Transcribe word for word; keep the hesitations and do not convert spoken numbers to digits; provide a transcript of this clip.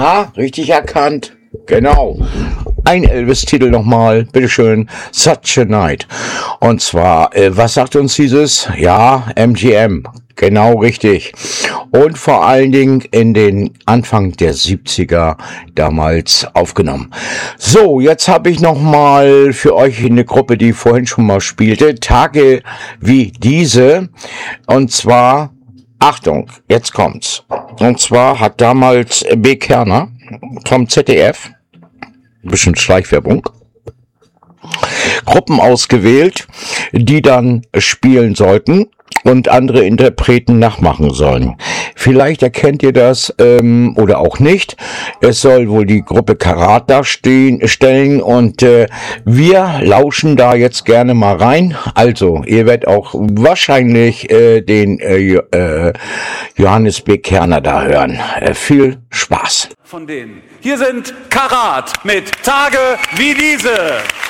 Ja, richtig erkannt. Genau. Ein Elvis-Titel nochmal, bitteschön, Such a Night. Und zwar, äh, was sagt uns dieses? Ja, M G M. Genau richtig. Und vor allen Dingen in den Anfang der siebziger damals aufgenommen. So, jetzt habe ich nochmal für euch eine Gruppe, die vorhin schon mal spielte, Tage wie diese. Und zwar, Achtung, jetzt kommt's. Und zwar hat damals B. Kerner vom Z D F, ein bisschen Schleichwerbung, Gruppen ausgewählt, die dann spielen sollten und andere Interpreten nachmachen sollen. Vielleicht erkennt ihr das ähm, oder auch nicht. Es soll wohl die Gruppe Karat darstellen stellen und äh, wir lauschen da jetzt gerne mal rein. Also, ihr werdet auch wahrscheinlich äh, den äh, äh, Johannes B. Kerner da hören. Äh, viel Spaß. Von denen. Hier sind Karat mit Tage wie diese.